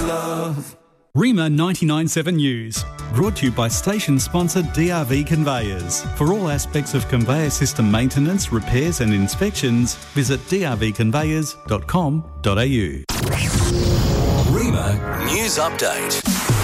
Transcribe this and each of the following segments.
love. Rima 99.7 News, brought to you by station sponsor DRV Conveyors. For all aspects of conveyor system maintenance, repairs and inspections, visit drvconveyors.com.au. Rima News Update.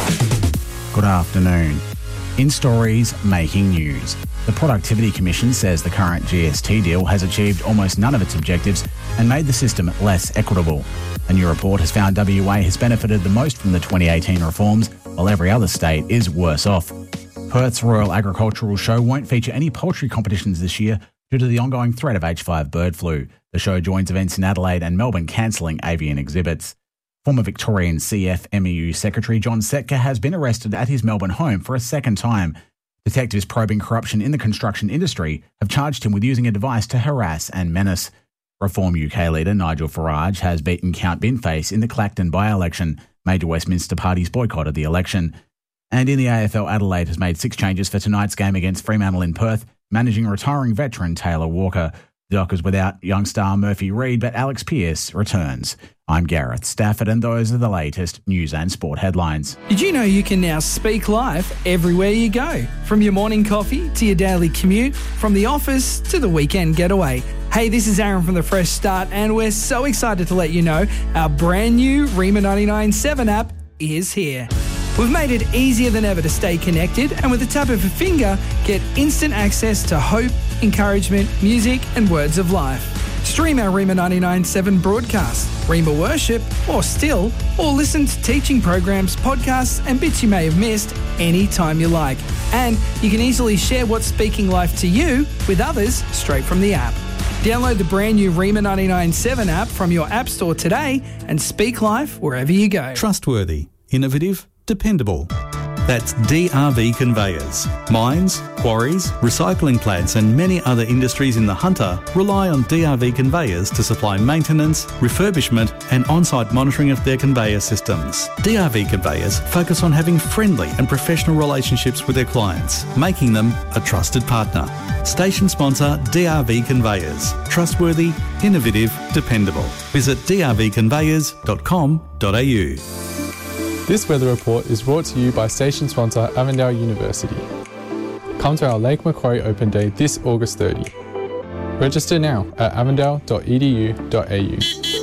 Good afternoon. In stories making news, the Productivity Commission says the current GST deal has achieved almost none of its objectives and made the system less equitable. A new report has found WA has benefited the most from the 2018 reforms, while every other state is worse off. Perth's Royal Agricultural Show won't feature any poultry competitions this year due to the ongoing threat of H5 bird flu. The show joins events in Adelaide and Melbourne cancelling avian exhibits. Former Victorian CFMEU Secretary John Setka has been arrested at his Melbourne home for a second time. Detectives probing corruption in the construction industry have charged him with using a device to harass and menace. Reform UK leader Nigel Farage has beaten Count Binface in the Clacton by-election. Major Westminster parties boycotted the election. And in the AFL, Adelaide has made 6 changes for tonight's game against Fremantle in Perth, managing retiring veteran Taylor Walker. The Dockers without young star Murphy Reid, but Alex Pearce returns. I'm Gareth Stafford, and those are the latest news and sport headlines. Did you know you can now speak live everywhere you go? From your morning coffee to your daily commute, from the office to the weekend getaway. Hey, this is Aaron from The Fresh Start, and we're so excited to let you know our brand new Rima 99.7 app is here. We've made it easier than ever to stay connected, and with the tap of a finger, get instant access to hope, encouragement, music and words of life. Stream our Rima 99.7 broadcast, Rima Worship, or listen to teaching programs, podcasts and bits you may have missed anytime you like. And you can easily share what's speaking life to you with others straight from the app. Download the brand new Rima 99.7 app from your app store today and speak life wherever you go. Trustworthy, innovative, dependable. That's DRV Conveyors. Mines, quarries, recycling plants and many other industries in the Hunter rely on DRV Conveyors to supply maintenance, refurbishment and on-site monitoring of their conveyor systems. DRV Conveyors focus on having friendly and professional relationships with their clients, making them a trusted partner. Station sponsor DRV Conveyors. Trustworthy, innovative, dependable. Visit drvconveyors.com.au. This weather report is brought to you by station sponsor Avondale University. Come to our Lake Macquarie Open Day this August 30. Register now at avondale.edu.au.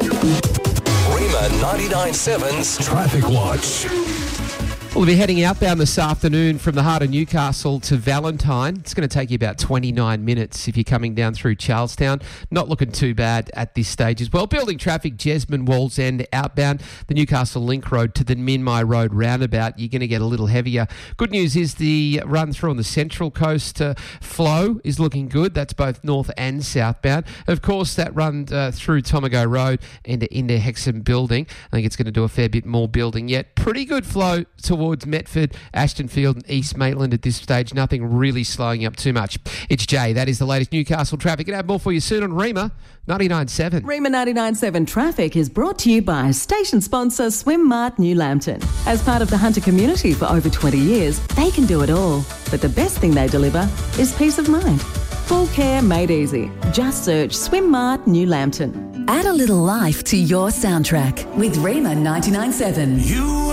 Rima 99.7's Traffic Watch. We'll be heading outbound this afternoon from the heart of Newcastle to Valentine. It's going to take you about 29 minutes if you're coming down through Charlestown. Not looking too bad at this stage as well. Building traffic, Jesmond, Walls End outbound, the Newcastle Link Road to the Minmi Road roundabout. You're going to get a little heavier. Good news is the run through on the Central Coast flow is looking good. That's both north and southbound. Of course, that run through Tomago Road and into Hexham Building. I think it's going to do a fair bit more building yet. Pretty good flow towards Metford, Ashtonfield and East Maitland at this stage. Nothing really slowing up too much. It's Jay. That is the latest Newcastle traffic. Gonna have more for you soon on Rima 99.7. Rima 99.7 traffic is brought to you by station sponsor Swimmart New Lambton. As part of the Hunter community for over 20 years, they can do it all. But the best thing they deliver is peace of mind. Full care made easy. Just search Swimmart New Lambton. Add a little life to your soundtrack with Rima 99.7.